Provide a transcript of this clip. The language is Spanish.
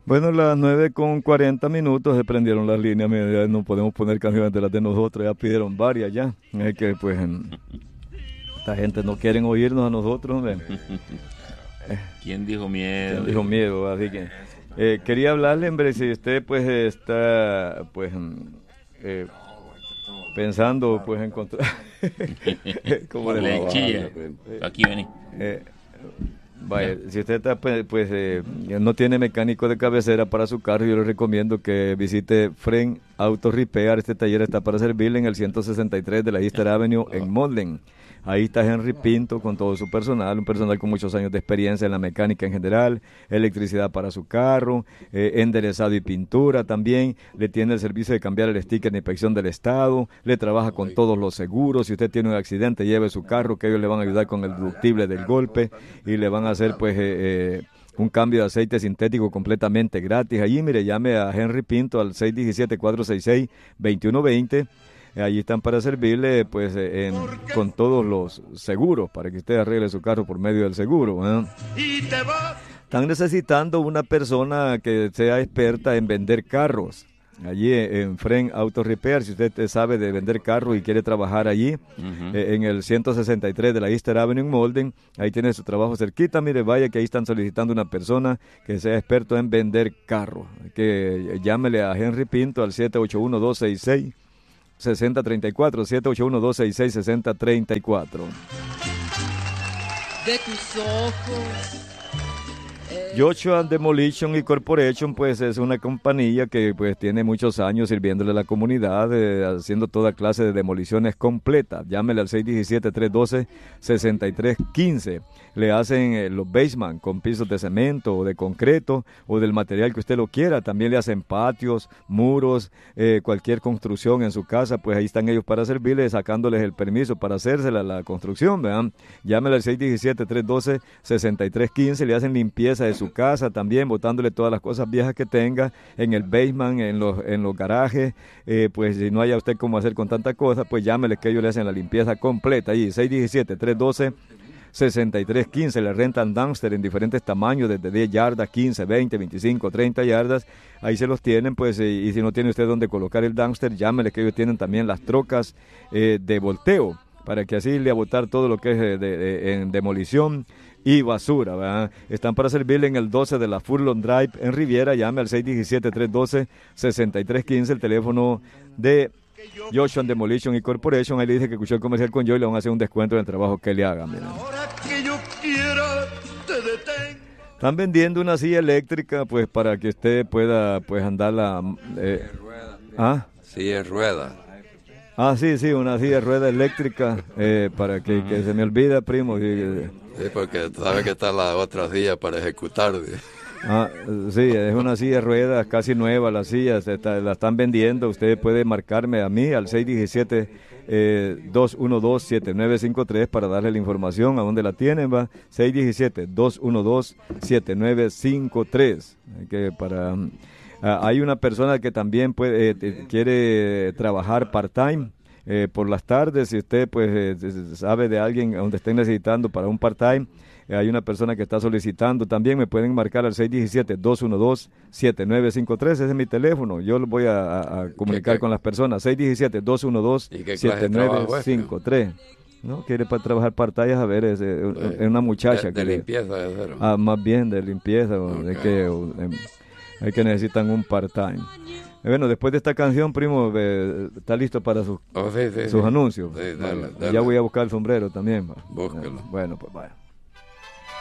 Bueno, las 9:40 se prendieron las líneas, mira, ya no podemos poner canciones de las de nosotros, ya pidieron varias ya. Es que pues esta gente no quieren oírnos a nosotros, hombre. ¿Quién dijo miedo? ¿Quién dijo miedo? Así que quería hablarle, hombre, si usted pues está pues pensando pues encontrar como le chilla. Aquí vení. Vaya, si usted está, pues no tiene mecánico de cabecera para su carro, yo le recomiendo que visite Fren Auto Repair. Este taller está para servirle en el 163 de la Easter Avenue en Modlen. Ahí está Henry Pinto con todo su personal, un personal con muchos años de experiencia en la mecánica en general, electricidad para su carro, enderezado y pintura también. Le tiene el servicio de cambiar el sticker de inspección del estado, le trabaja con todos los seguros. Si usted tiene un accidente, lleve su carro, que ellos le van a ayudar con el deductible del golpe y le van a hacer pues un cambio de aceite sintético completamente gratis. Allí, mire, llame a Henry Pinto al 617-466-2120. Allí están para servirle pues con todos los seguros para que usted arregle su carro por medio del seguro. Están necesitando una persona que sea experta en vender carros. Allí en Fren Auto Repair, si usted sabe de vender carros y quiere trabajar allí, en el 163 de la Easter Avenue en Molden, ahí tiene su trabajo cerquita. Mire, vaya que ahí están solicitando una persona que sea experto en vender carros. Que llámele a Henry Pinto al 781-266-6034, 781-266-6034. De tus ojos. Joshua Demolition y Corporation pues es una compañía que pues tiene muchos años sirviéndole a la comunidad, haciendo toda clase de demoliciones completas. Llámele al 617-312-6315. Le hacen los basement con pisos de cemento o de concreto o del material que usted lo quiera. También le hacen patios, muros, cualquier construcción en su casa, pues ahí están ellos para servirle, sacándoles el permiso para hacerse la construcción, ¿verdad? Llámele al 617-312-6315. Le hacen limpieza de su casa también, botándole todas las cosas viejas que tenga en el basement, en los garajes. Pues si no haya usted cómo hacer con tanta cosa, pues llámele que ellos le hacen la limpieza completa. Ahí 617-312-6315. Le rentan dumpster en diferentes tamaños, desde 10 yardas, 15, 20, 25, 30 yardas. Ahí se los tienen, pues, y si no tiene usted dónde colocar el dumpster, llámele que ellos tienen también las trocas de volteo, para que así le botar todo lo que es en demolición y basura, ¿verdad? Están para servirle en el 12 de la Furlong Drive en Riviera. Llame al 617-312-6315, el teléfono de Joshua Demolition y Corporation. Ahí le dice que escuchó el comercial con yo y le van a hacer un descuento en el trabajo que le hagan. Miren. Están vendiendo una silla eléctrica, pues, para que usted pueda, pues, andarla. Silla de rueda. Sí, una silla de rueda eléctrica, para que se me olvida, primo. Sí, porque sabe que está la otra silla para ejecutar. Sí, es una silla de ruedas casi nueva, la silla, la están vendiendo. Usted puede marcarme a mí al 617-212-7953 para darle la información a dónde la tienen, va. 617-212-7953. Hay una persona que también quiere trabajar part-time por las tardes. Si usted pues sabe de alguien donde estén necesitando para un part-time, hay una persona que está solicitando también. Me pueden marcar al 617-212-7953. Ese es mi teléfono. Yo lo voy a comunicar con las personas. 617-212-7953. ¿No? Quiere para trabajar part-time, a ver, es una muchacha. De limpieza, de cero. Más bien de limpieza, okay. Hay que necesitan un part-time. Bueno, después de esta canción, primo, ¿está listo para sus anuncios? Sí, dale. Ya voy a buscar el sombrero también. Búsquelo. Bueno, pues vaya.